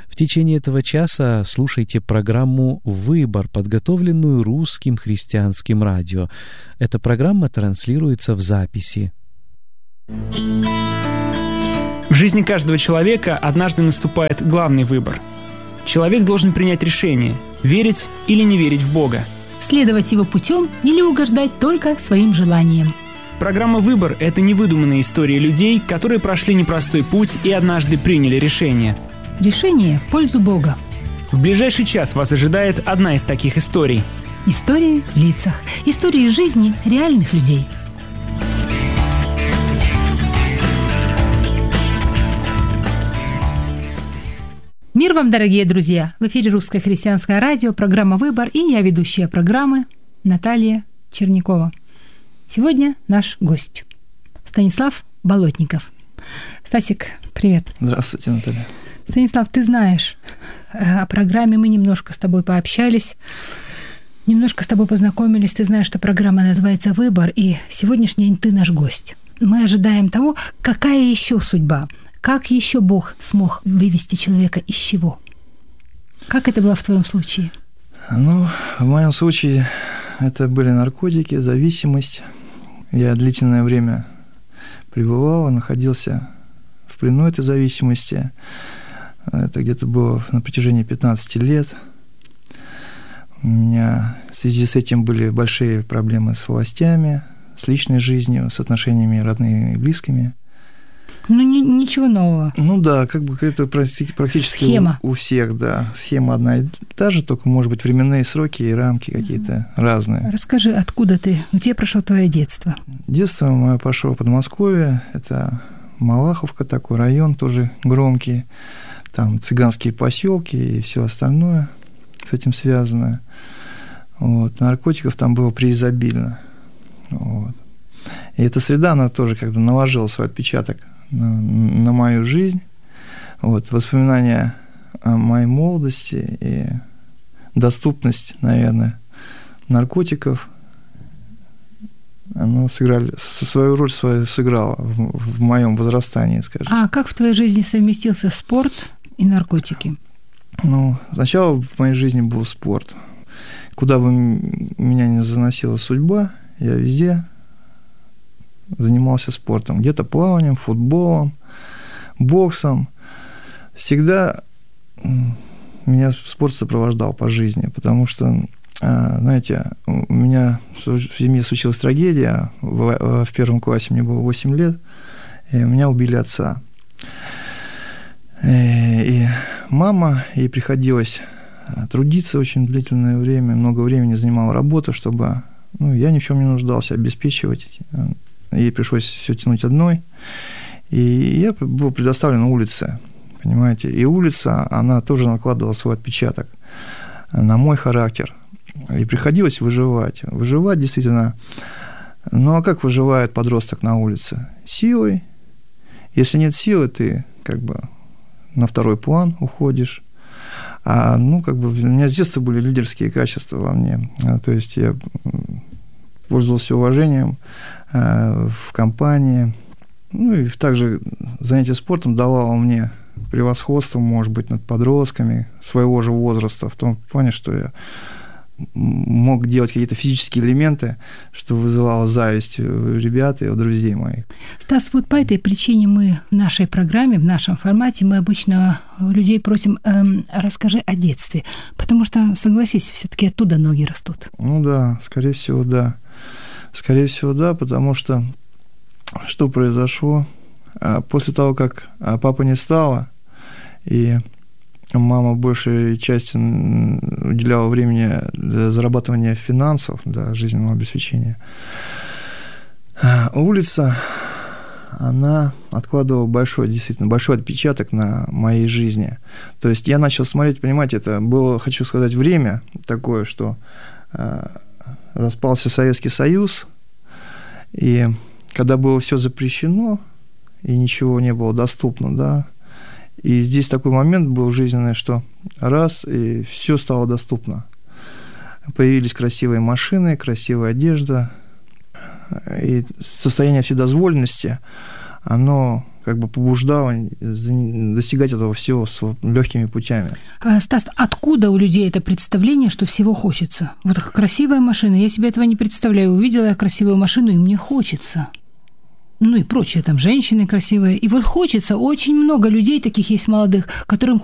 В течение этого часа слушайте программу «Выбор», подготовленную Русским христианским радио. Эта программа транслируется в записи. В жизни каждого человека однажды наступает главный выбор. Человек должен принять решение – верить или не верить в Бога. Следовать его путем или угождать только своим желаниям. Программа «Выбор» – это невыдуманная история людей, которые прошли непростой путь и однажды приняли решение. Решение в пользу Бога. В ближайший час вас ожидает одна из таких историй. Истории в лицах. Истории жизни реальных людей. Мир вам, дорогие друзья! В эфире Русское христианское радио, программа «Выбор» и я, ведущая программы Наталья Чернякова. Сегодня наш гость Станислав Болотников. Стасик, привет. Здравствуйте, Наталья. Станислав, ты знаешь о программе, мы немножко с тобой пообщались, немножко с тобой познакомились, ты знаешь, что программа называется «Выбор», и сегодняшний день ты наш гость. Мы ожидаем того, какая еще судьба, как еще Бог смог вывести человека из чего? Как это было в твоем случае? В моем случае это были наркотики, зависимость. Я длительное время пребывал, находился в плену этой зависимости. Это где-то было на протяжении 15 лет. У меня в связи с этим были большие проблемы с властями, с личной жизнью, с отношениями родными и близкими. Ничего нового. Это практически схема. У всех, да. Схема одна и та же, только, может быть, временные сроки и рамки какие-то разные. Расскажи, откуда ты, где прошло твое детство? Детство мое прошло в Подмосковье, это Малаховка, такой район тоже громкий, там цыганские поселки и все остальное с этим связано. Наркотиков там было преизобильно. И эта среда, она тоже как бы наложила свой отпечаток на мою жизнь. Воспоминания о моей молодости и доступность, наверное, наркотиков, оно свою роль сыграло в моем возрастании, скажем. А как в твоей жизни совместился спорт и наркотики? Сначала в моей жизни был спорт. Куда бы меня ни заносила судьба, я везде занимался спортом. Где-то плаванием, футболом, боксом. Всегда меня спорт сопровождал по жизни, потому что, знаете, у меня в семье случилась трагедия. В первом классе мне было 8 лет, и у меня убили отца. И мама, ей приходилось трудиться очень длительное время, много времени занимала работа, чтобы я ни в чем не нуждался, обеспечивать. Ей пришлось все тянуть одной. И я был предоставлен улице, понимаете. И улица, она тоже накладывала свой отпечаток на мой характер. И приходилось выживать. Выживать действительно... а как выживает подросток на улице? Силой. Если нет силы, ты как бы на второй план уходишь. У меня с детства были лидерские качества во мне. То есть я пользовался уважением в компании. И также занятие спортом давало мне превосходство, может быть, над подростками своего же возраста, в том плане, что я мог делать какие-то физические элементы, что вызывало зависть у ребят и у друзей моих. Стас, по этой причине мы в нашей программе, в нашем формате, мы обычно людей просим, расскажи о детстве, потому что, согласись, все-таки оттуда ноги растут. Скорее всего, да. Скорее всего, да, потому что произошло? После того, как папа не стало, и мама большей части уделяла времени для зарабатывания финансов, для жизненного обеспечения, улица, она откладывала большой отпечаток на моей жизни. То есть я начал смотреть, понимаете, это было, хочу сказать, время такое, что распался Советский Союз, и когда было все запрещено, и ничего не было доступно, да, и здесь такой момент был жизненный, что раз, и все стало доступно. Появились красивые машины, красивая одежда, и состояние вседозволенности, оно как бы побуждало достигать этого всего с легкими путями. Стас, откуда у людей это представление, что всего хочется? Вот красивая машина, я себе этого не представляю. Увидела я красивую машину, и мне хочется. Ну и прочее, там женщины красивые. И вот хочется, очень много людей таких есть молодых, которым